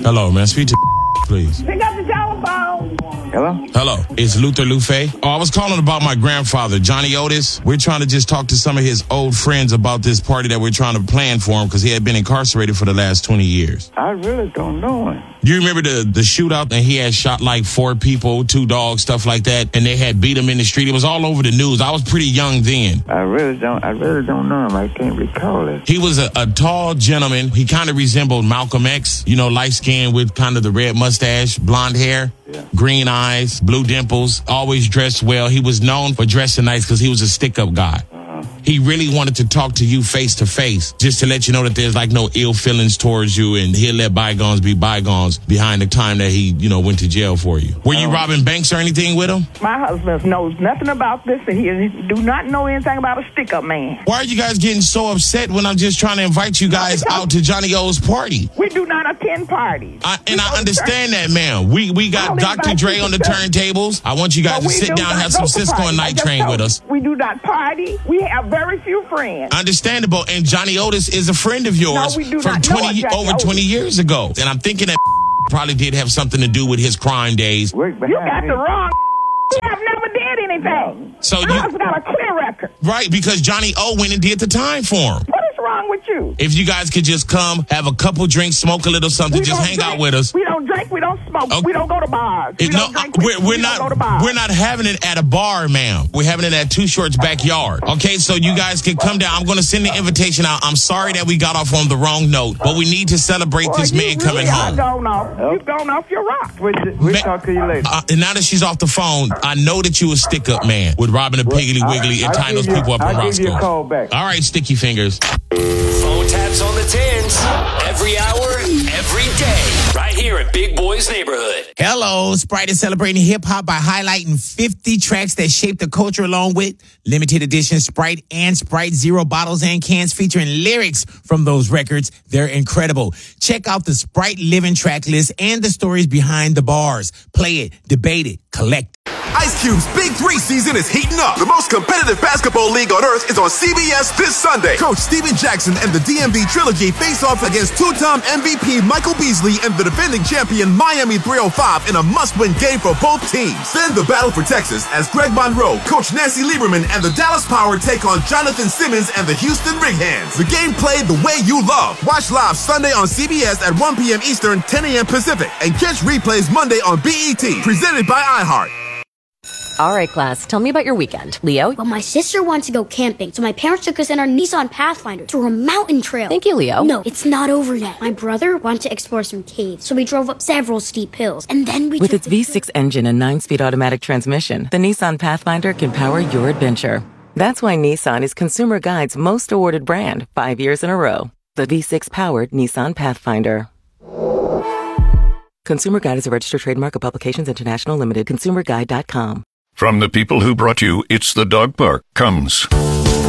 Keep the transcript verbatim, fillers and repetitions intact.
Hello, man. Speak to please. Pick up the telephone. Hello? Hello. It's Luther Lufe. Oh, I was calling about my grandfather, Johnny Otis. We're trying to just talk to some of his old friends about this party that we're trying to plan for him because he had been incarcerated for the last twenty years. I really don't know him. You remember the, the shootout and he had shot like four people, two dogs, stuff like that, and they had beat him in the street? It was all over the news. I was pretty young then. I really don't I really don't know him. I can't recall it. He was a, a tall gentleman. He kind of resembled Malcolm X, you know, light skin with kind of the red mustache, blonde hair, yeah. green eyes, blue dimples, always dressed well. He was known for dressing nice because he was a stick-up guy. He really wanted to talk to you face to face, just to let you know that there's like no ill feelings towards you, and he'll let bygones be bygones behind the time that he, you know, went to jail for you. Were you robbing banks or anything with him? My husband knows nothing about this, and he, he do not know anything about a stick-up man. Why are you guys getting so upset when I'm just trying to invite you guys out to Johnny O's party? We do not attend parties. I, and I understand that, ma'am. We we got Doctor Dre on the turntables. I want you guys to sit down and have some Cisco and Night Train with us. We do not party. We have very few friends. Understandable. And Johnny Otis is a friend of yours no, we do from not twenty know over Otis. twenty years ago. And I'm thinking that probably did have something to do with his crime days. Work You behind got me. the wrong. You have never did anything. So My you- husband got a clear record. Right, because Johnny O went and did the time for him. What is wrong with you? If you guys could just come, have a couple drinks, smoke a little something, We just don't hang drink. out with us. We don't drink. We don't smoke. Okay. We don't go to bars. We It- no, don't drink. we're, we we're we not. Don't go to bars. We're not having it at a bar, ma'am. We're having it at Too Short's backyard. Okay, so you guys can come down. I'm going to send the invitation out. I'm sorry that we got off on the wrong note, but we need to celebrate Boy, this you man really coming are home. Gone off. You've gone off your rock. We'll, we'll Ma- talk to you later. Uh, and now that she's off the phone, I know that you a stick-up man with Robin the Piggly Wiggly I- and I'll tying those give you- people up in I'll give you a Roscoe. call back. All right, sticky fingers. Phone taps on the tens. Every hour, every day. Right here in Big Boy's neighborhood. Hello, Sprite is celebrating hip-hop by highlighting fifty tracks that shaped the culture along with limited edition Sprite and Sprite Zero bottles and cans featuring lyrics from those records. They're incredible. Check out the Sprite Living track list and the stories behind the bars. Play it, debate it, collect it. Ice Cube's Big Three season is heating up. The most competitive basketball league on earth is on C B S this Sunday. Coach Steven Jackson and the D M V Trilogy face off against two-time M V P Michael Beasley and the defending champion Miami three oh five in a must-win game for both teams. Then the battle for Texas as Greg Monroe, Coach Nancy Lieberman, and the Dallas Power take on Jonathan Simmons and the Houston Rig Hands. The game played the way you love. Watch live Sunday on C B S at one p.m. Eastern, ten a.m. Pacific, and catch replays Monday on B E T. Presented by iHeart. All right, class, tell me about your weekend. Leo? Well, my sister wanted to go camping, so my parents took us in our Nissan Pathfinder to a mountain trail. Thank you, Leo. No, it's not over yet. My brother wanted to explore some caves, so we drove up several steep hills, and then we With took its the V six engine and nine-speed automatic transmission, the Nissan Pathfinder can power your adventure. That's why Nissan is Consumer Guide's most awarded brand, five years in a row. The V six-powered Nissan Pathfinder. Consumer Guide is a registered trademark of Publications International Limited. consumer guide dot com. From the people who brought you It's the Dog Park comes